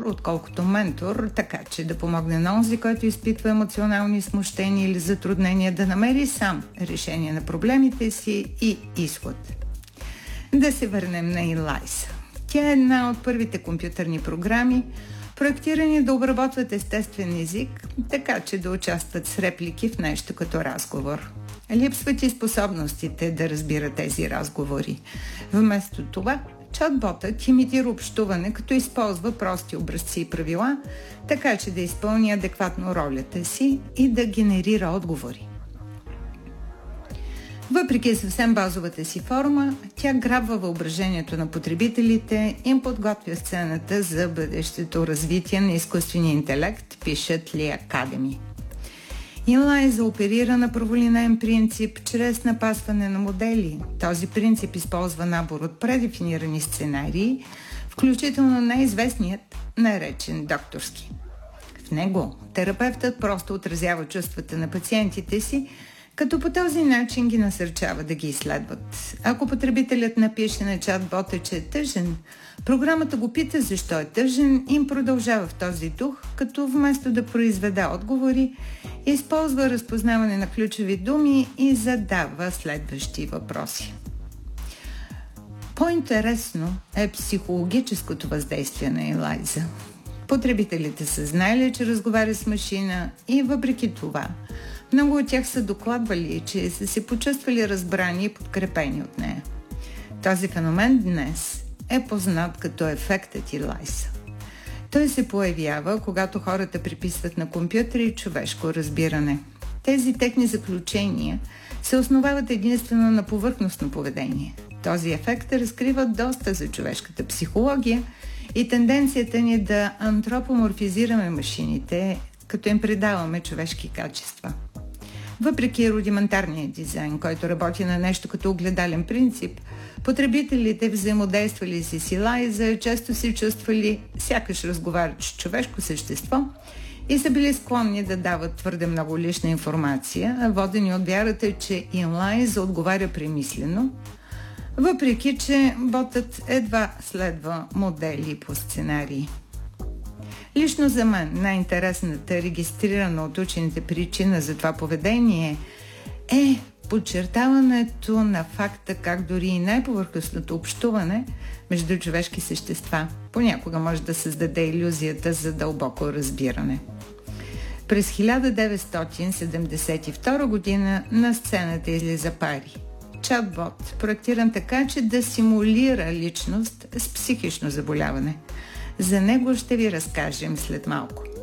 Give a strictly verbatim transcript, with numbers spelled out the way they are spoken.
отколкото ментор, така че да помогне на онзи, който изпитва емоционални смущения или затруднения, да намери сам решение на проблемите си и изход. Да се върнем на Eliza. Тя е една от първите компютърни програми, проектирани да обработват естествен език, така че да участват с реплики в нещо като разговор. Липсват и способностите да разбира тези разговори. Вместо това, чатботът имитира общуване, като използва прости образци и правила, така че да изпълни адекватно ролята си и да генерира отговори. Въпреки съвсем базовата си форма, тя грабва въображението на потребителите и им подготвя сцената за бъдещето развитие на изкуствения интелект, пишат Lee Academy. Eliza оперира на праволинеен принцип чрез напасване на модели. Този принцип използва набор от предефинирани сценарии, включително най-известният, наречен докторски. В него терапевтът просто отразява чувствата на пациентите си, като по този начин ги насърчава да ги изследват. Ако потребителят напише на чатбота, че е тъжен, програмата го пита защо е тъжен и им продължава в този дух, като вместо да произведе отговори, използва разпознаване на ключови думи и задава следващи въпроси. По-интересно е психологическото въздействие на Eliza. Потребителите са знаели, че разговаря с машина и въпреки това много от тях са докладвали, че са се почувствали разбрани и подкрепени от нея. Този феномен днес е познат като ефектът Eliza. Той се появява, когато хората приписват на компютъри човешко разбиране. Тези техни заключения се основават единствено на повърхностно поведение. Този ефект разкрива доста за човешката психология и тенденцията ни да антропоморфизираме машините, като им придаваме човешки качества. Въпреки рудиментарния дизайн, който работи на нещо като огледален принцип, потребителите, взаимодействали с Eliza, често се чувствали сякаш разговарят с човешко същество и са били склонни да дават твърде много лична информация, водени от вярата, че Eliza отговаря премислено, въпреки че ботът едва следва модели по сценарии. Лично за мен най-интересната, регистрирана от учените причина за това поведение е подчертаването на факта как дори и най-повърхностното общуване между човешки същества понякога може да създаде илюзията за дълбоко разбиране. През хиляда деветстотин седемдесет и втора година на сцената излиза Пари. Чатбот, проектиран така, че да симулира личност с психично заболяване. За него ще ви разкажем след малко.